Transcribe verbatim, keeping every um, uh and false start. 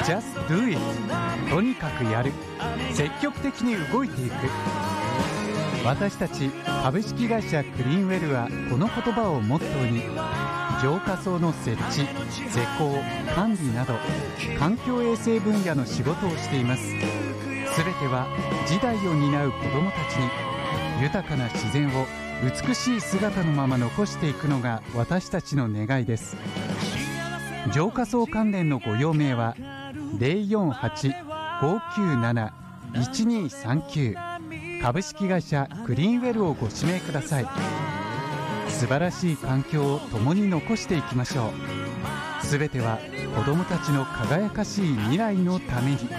Just do it とにかくやる、積極的に動いていく。私たち株式会社クリーンウェルはこの言葉をモットーに浄化槽の設置、施工、管理など環境衛生分野の仕事をしています。すべては次代を担う子どもたちに豊かな自然を美しい姿のまま残していくのが私たちの願いです。浄化槽関連のご用命は ゼロよんはち ごきゅうなな いちにさんきゅう 株式会社クリーンウェルをご指名ください。素晴らしい環境を共に残していきましょう。すべては子どもたちの輝かしい未来のために。